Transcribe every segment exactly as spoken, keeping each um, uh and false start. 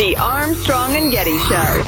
The Armstrong and Getty Show.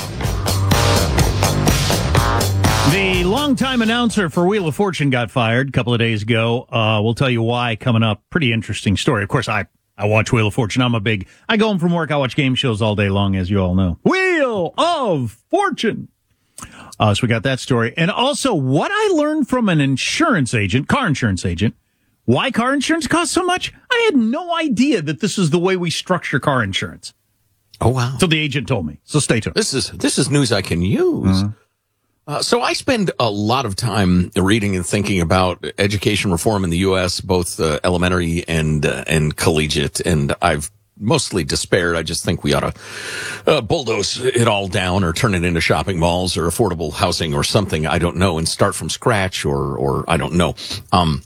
The longtime announcer for Wheel of Fortune got fired a couple of days ago. Uh, we'll tell you why coming up. Pretty interesting story. Of course, I, I watch Wheel of Fortune. I'm a big, I go home from work, I watch game shows all day long, as you all know. Wheel of Fortune. Uh, so we got that story. And also what I learned from an insurance agent, car insurance agent, why car insurance costs so much. I had no idea that this is the way we structure car insurance. Oh, wow. So the agent told me. So stay tuned. This is, this is news I can use. Mm-hmm. Uh, so I spend a lot of time reading and thinking about education reform in the U S, both uh, elementary and uh, and collegiate, and I've mostly despaired. I just think we ought to uh, bulldoze it all down or turn it into shopping malls or affordable housing or something, I don't know, and start from scratch or or I don't know. Um,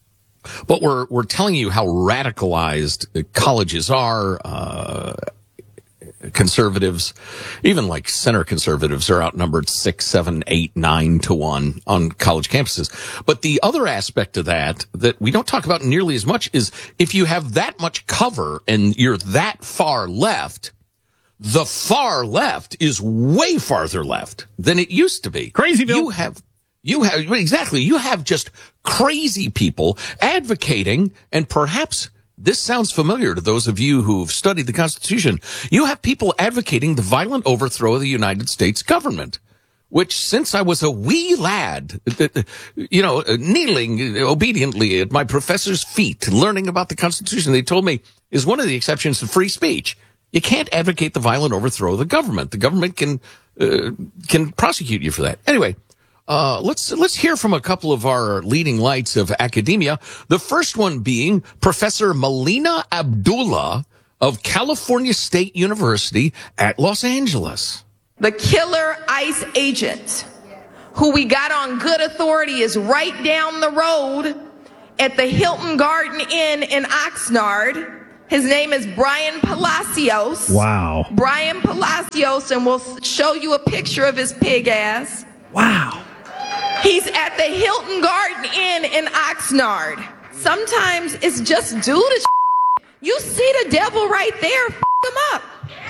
but we're we're telling you how radicalized colleges are. Uh, Conservatives, even like center conservatives, are outnumbered six, seven, eight, nine to one on college campuses. But the other aspect of that that we don't talk about nearly as much is if you have that much cover and you're that far left, the far left is way farther left than it used to be. Crazyville. You have, you have, exactly, you have just crazy people advocating, and perhaps this sounds familiar to those of you who've studied the Constitution. You have people advocating the violent overthrow of the United States government, which since I was a wee lad, you know, kneeling obediently at my professor's feet, learning about the Constitution, they told me is one of the exceptions to free speech. You can't advocate the violent overthrow of the government. The government can, uh, can prosecute you for that. Anyway. Uh, let's, let's hear from a couple of our leading lights of academia. The first one being Professor Melina Abdullah of California State University at Los Angeles. The killer ICE agent who we got on good authority is right down the road at the Hilton Garden Inn in Oxnard. His name is Brian Palacios. Wow. Brian Palacios, and we'll show you a picture of his pig ass. Wow. He's at the Hilton Garden Inn in Oxnard. Sometimes it's just due to shit. You see the devil right there, f*** him up.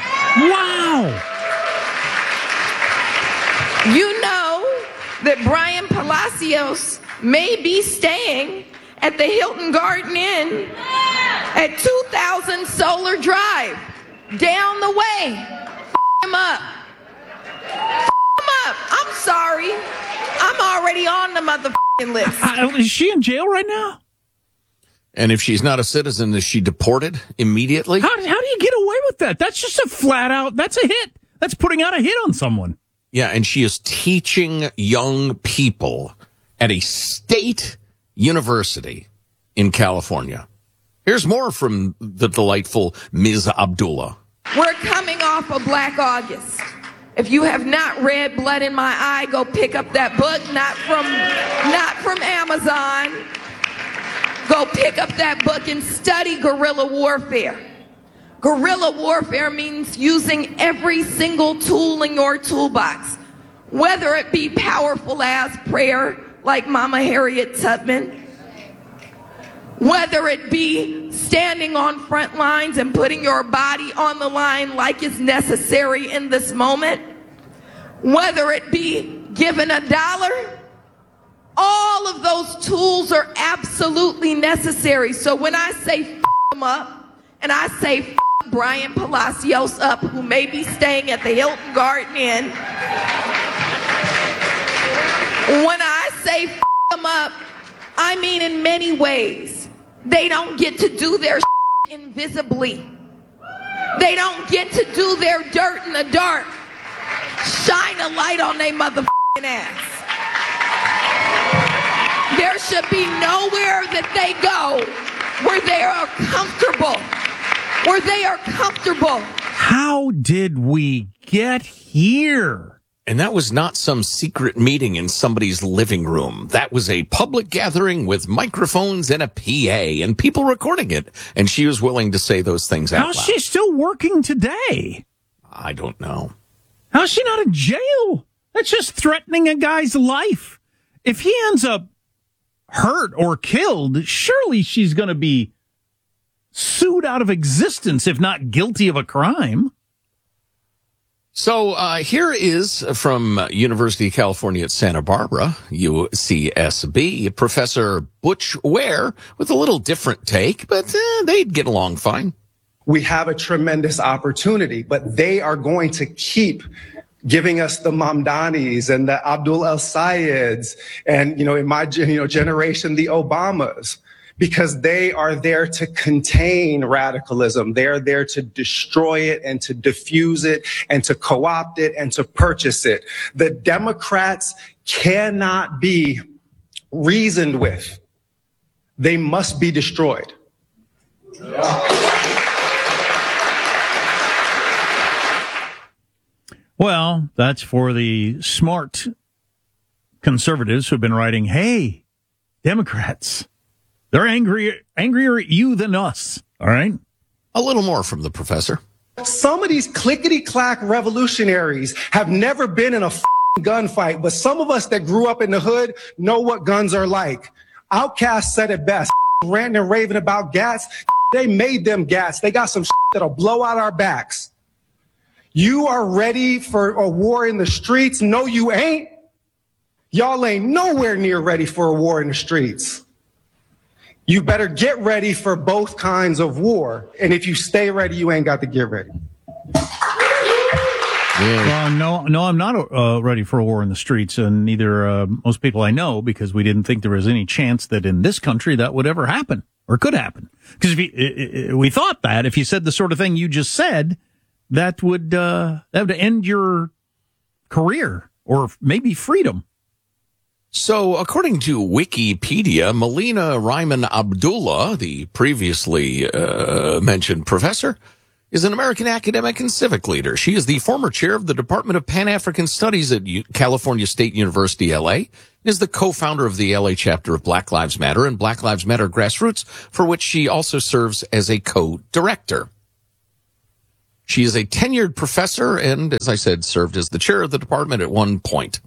Wow. You know that Brian Palacios may be staying at the Hilton Garden Inn at two thousand Solar Drive, down the way. F*** him up. F*** him up. I'm sorry. I'm already on the motherfucking list. Uh, is she in jail right now? And if she's not a citizen, is she deported immediately? How, how do you get away with that? That's just a flat out, that's a hit. That's putting out a hit on someone. Yeah, and she is teaching young people at a state university in California. Here's more from the delightful Miz Abdullah. We're coming off of Black August. If you have not read Blood in My Eye, go pick up that book, not from, not from Amazon. Go pick up that book and study guerrilla warfare. Guerrilla warfare means using every single tool in your toolbox, whether it be powerful as prayer, like Mama Harriet Tubman, whether it be standing on front lines and putting your body on the line like is necessary in this moment, whether it be giving a dollar, all of those tools are absolutely necessary. So when I say f*** them up, and I say f*** Brian Palacios up, who may be staying at the Hilton Garden Inn, when I say f*** them up, I mean in many ways. They don't get to do their shit invisibly. They don't get to do their dirt in the dark. Shine a light on their motherfucking ass. There should be nowhere that they go where they are comfortable. Where they are comfortable. How did we get here? And that was not some secret meeting in somebody's living room. That was a public gathering with microphones and a P A and people recording it. And she was willing to say those things out loud. How's she still working today? I don't know. How's she not in jail? That's just threatening a guy's life. If he ends up hurt or killed, surely she's going to be sued out of existence, if not guilty of a crime. So uh, here is from uh, University of California at Santa Barbara, U C S B, Professor Butch Ware with a little different take, but eh, they'd get along fine. We have a tremendous opportunity, but they are going to keep giving us the Mamdanis and the Abdul El Sayeds and, you know, in my you know generation, the Obamas, because they are there to contain radicalism. They are there to destroy it and to diffuse it and to co-opt it and to purchase it. The Democrats cannot be reasoned with. They must be destroyed. Well, that's for the smart conservatives who've been writing, hey, Democrats, they're angrier, angrier at you than us. All right. A little more from the professor. Some of these clickety-clack revolutionaries have never been in a f***ing gunfight, but some of us that grew up in the hood know what guns are like. Outkast said it best, ranting and raving about gats. They made them gats. They got some shit that'll blow out our backs. You are ready for a war in the streets? No, you ain't. Y'all ain't nowhere near ready for a war in the streets. You better get ready for both kinds of war. And if you stay ready, you ain't got to get ready. Well, no, no, I'm not uh, ready for a war in the streets, and neither uh, most people I know, because we didn't think there was any chance that in this country that would ever happen or could happen. Because if you, it, it, we thought that if you said the sort of thing you just said, that would uh, that would end your career or maybe freedom. So, according to Wikipedia, Melina Ryman Abdullah, the previously uh, mentioned professor, is an American academic and civic leader. She is the former chair of the Department of Pan-African Studies at U- California State University, L A, is the co-founder of the L A chapter of Black Lives Matter and Black Lives Matter Grassroots, for which she also serves as a co-director. She is a tenured professor and, as I said, served as the chair of the department at one point.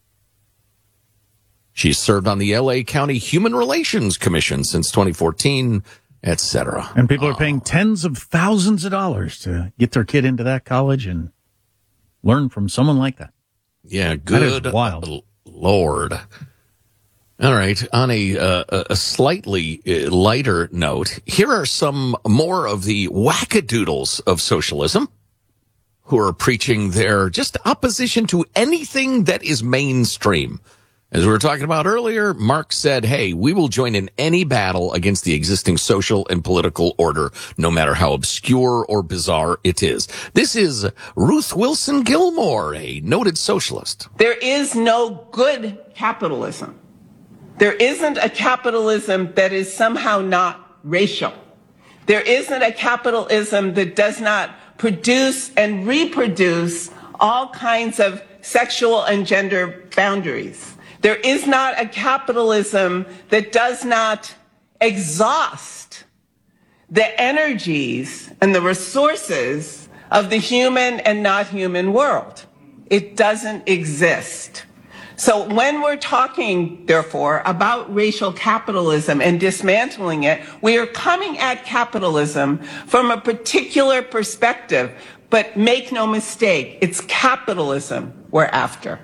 She's served on the L A County Human Relations Commission since twenty fourteen, et cetera. And people are paying tens of thousands of dollars to get their kid into that college and learn from someone like that. Yeah, good. That is wild. Lord. All right. On a uh, a slightly lighter note, here are some more of the wackadoodles of socialism who are preaching their just opposition to anything that is mainstream. As we were talking about earlier, Marx said, hey, we will join in any battle against the existing social and political order, no matter how obscure or bizarre it is. This is Ruth Wilson Gilmore, a noted socialist. There is no good capitalism. There isn't a capitalism that is somehow not racial. There isn't a capitalism that does not produce and reproduce all kinds of sexual and gender boundaries. There is not a capitalism that does not exhaust the energies and the resources of the human and not human world. It doesn't exist. So when we're talking, therefore, about racial capitalism and dismantling it, we are coming at capitalism from a particular perspective. But make no mistake, it's capitalism we're after.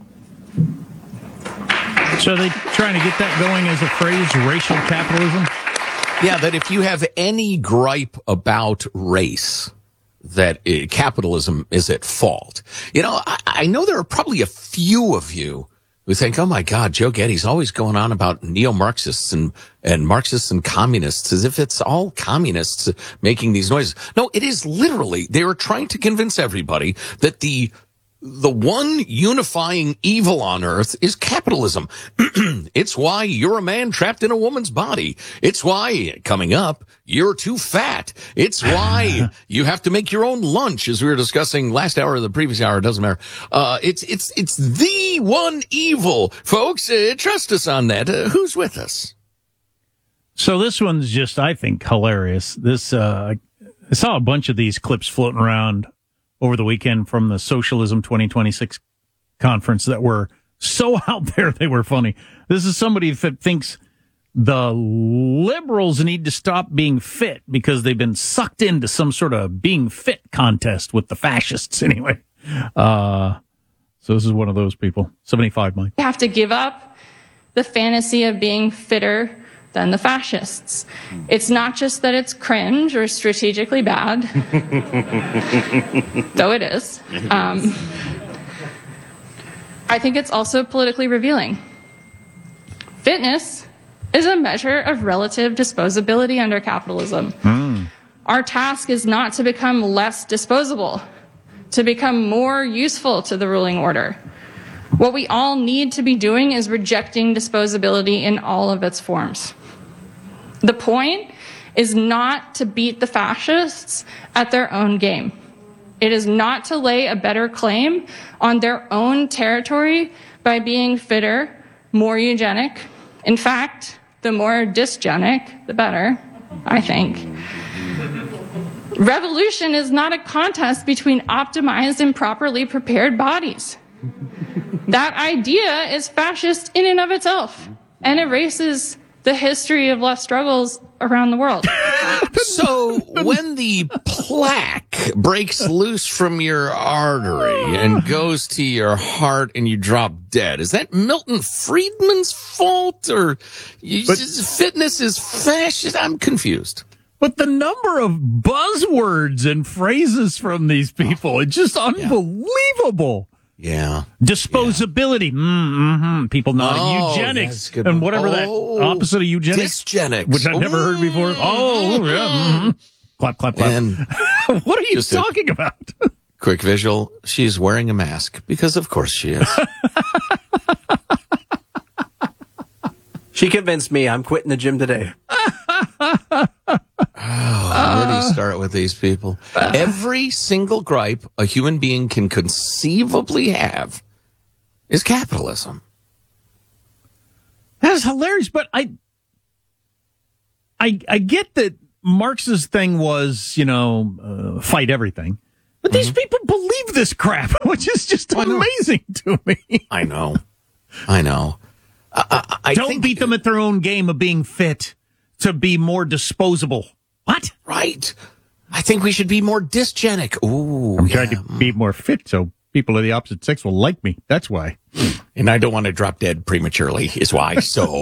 So are they trying to get that going as a phrase, racial capitalism? Yeah, that if you have any gripe about race, that uh, capitalism is at fault. You know, I, I know there are probably a few of you who think, oh my God, Joe Getty's always going on about neo-Marxists and, and Marxists and communists as if it's all communists making these noises. No, it is literally, they are trying to convince everybody that the The one unifying evil on earth is capitalism. It's why you're a man trapped in a woman's body. It's why, coming up, you're too fat. It's why you have to make your own lunch, as we were discussing last hour or the previous hour. It doesn't matter. Uh, it's, it's, it's the one evil. Folks, uh, trust us on that. Uh, who's with us? So this one's just, I think, hilarious. This, uh, I saw a bunch of these clips floating around over the weekend from the Socialism twenty twenty-six conference that were so out there they were funny. This is somebody that thinks the liberals need to stop being fit because they've been sucked into some sort of being fit contest with the fascists anyway. Uh, so this is one of those people. seventy-five, Mike. We have to give up the fantasy of being fitter than the fascists. It's not just that it's cringe or strategically bad, though it is. Um, I think it's also politically revealing. Fitness is a measure of relative disposability under capitalism. Mm. Our task is not to become less disposable, to become more useful to the ruling order. What we all need to be doing is rejecting disposability in all of its forms. The point is not to beat the fascists at their own game. It is not to lay a better claim on their own territory by being fitter, more eugenic. In fact, the more dysgenic, the better, I think. Revolution is not a contest between optimized and properly prepared bodies. That idea is fascist in and of itself and erases the history of left struggles around the world. So when the plaque breaks loose from your artery and goes to your heart and you drop dead, is that Milton Friedman's fault, or you but, just, fitness is fascist? I'm confused. But the number of buzzwords and phrases from these people, it's just unbelievable. Yeah. Disposability. Yeah. Mm-hmm. People nodding. Oh, eugenics. And whatever oh, that opposite of eugenics. Dysgenics. Which I've never heard before. Oh, yeah. Mm-hmm. Clap, clap, clap. And what are you talking about? Quick visual. She's wearing a mask because of course she is. She convinced me. I'm quitting the gym today. Oh, where do you start with these people? Every single gripe a human being can conceivably have is capitalism. That is hilarious, but I, I, I get that Marx's thing was, you know, uh, fight everything. But mm-hmm. these people believe this crap, which is just amazing to me. I know. I know. I, I, I Don't think, beat them at their own game of being fit to be more disposable. What? Right. I think we should be more dysgenic. Ooh, I'm yeah. trying to be more fit so people of the opposite sex will like me. That's why. And I don't want to drop dead prematurely is why.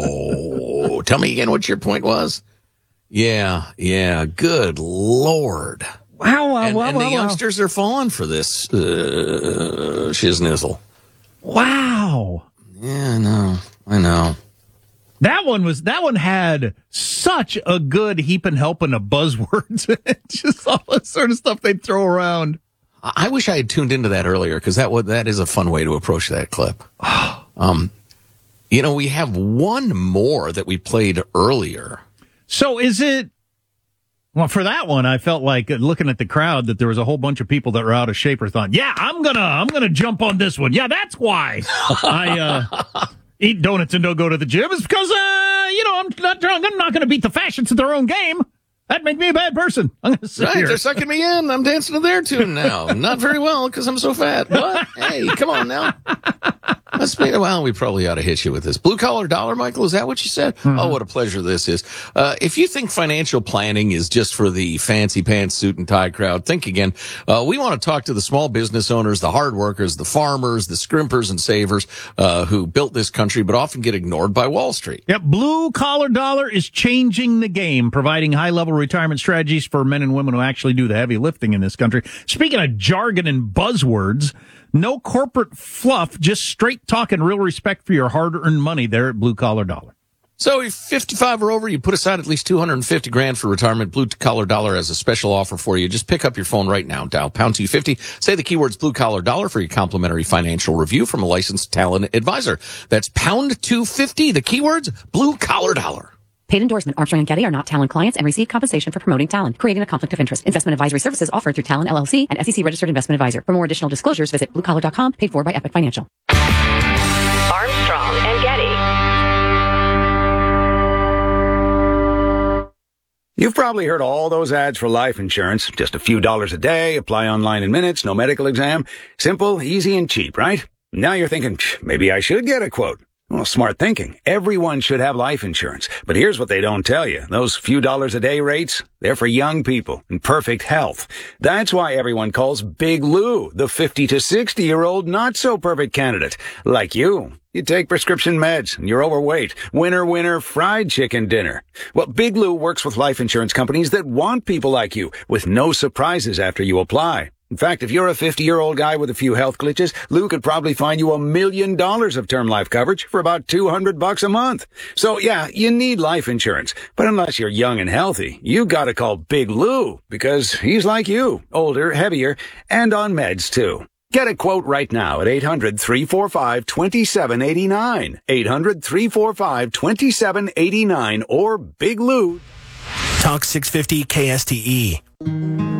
So tell me again what your point was. Yeah, yeah. Good Lord. Wow, wow, and, wow, and wow, the youngsters wow. are falling for this uh, shiznizzle. Wow. Yeah, I know. I know. That one was, that one had such a good heaping helping of buzzwords. Just all that sort of stuff they throw around. I wish I had tuned into that earlier, because that would, that is a fun way to approach that clip. um, you know, we have one more that we played earlier. So is it, well, for that one, I felt like uh, looking at the crowd that there was a whole bunch of people that were out of shape or thought, yeah, I'm gonna, I'm gonna jump on this one. Yeah, that's why I, uh, eat donuts and don't go to the gym. It's because, uh, you know, I'm not, I'm not going to beat the fascists at their own game. That'd make me a bad person. I'm gonna sit right, here. They're sucking me in. I'm dancing to their tune now. Not very well because I'm so fat. But hey, come on now. Let's be, well, we probably ought to hit you with this. Blue collar dollar, Michael, is that what you said? Mm-hmm. Oh, what a pleasure this is. Uh, if you think financial planning is just for the fancy pants suit and tie crowd, think again. Uh, we want to talk to the small business owners, the hard workers, the farmers, the scrimpers and savers, uh, who built this country, but often get ignored by Wall Street. Yep. Blue collar dollar is changing the game, providing high level retirement strategies for men and women who actually do the heavy lifting in this country. Speaking of jargon and buzzwords, no corporate fluff, just straight talk and real respect for your hard-earned money there at Blue Collar Dollar. So if fifty-five or over, you put aside at least two hundred fifty grand for retirement. Blue Collar Dollar has a special offer for you. Just pick up your phone right now. Dial pound two fifty. Say the keywords Blue Collar Dollar for your complimentary financial review from a licensed talent advisor. That's pound two fifty. The keywords Blue Collar Dollar. Paid endorsement. Armstrong and Getty are not Talon clients and receive compensation for promoting Talon, creating a conflict of interest. Investment advisory services offered through Talon L L C and S E C registered investment advisor. For more additional disclosures, visit blue collar dot com. Paid for by Epic Financial. Armstrong and Getty. You've probably heard all those ads for life insurance. Just a few dollars a day, apply online in minutes, no medical exam. Simple, easy, and cheap, right? Now you're thinking, maybe I should get a quote. Well, smart thinking. Everyone should have life insurance. But here's what they don't tell you. Those few dollars a day rates, they're for young people in perfect health. That's why everyone calls Big Lou the fifty to sixty year old not so perfect candidate. Like you. You take prescription meds and you're overweight. Winner, winner, fried chicken dinner. Well, Big Lou works with life insurance companies that want people like you with no surprises after you apply. In fact, if you're a fifty-year-old guy with a few health glitches, Lou could probably find you a million dollars of term life coverage for about two hundred bucks a month. So yeah, you need life insurance. But unless you're young and healthy, you gotta call Big Lou because he's like you, older, heavier, and on meds too. Get a quote right now at eight hundred, three four five, two seven eight nine. eight hundred, three four five, two seven eight nine or Big Lou. Talk six fifty K S T E.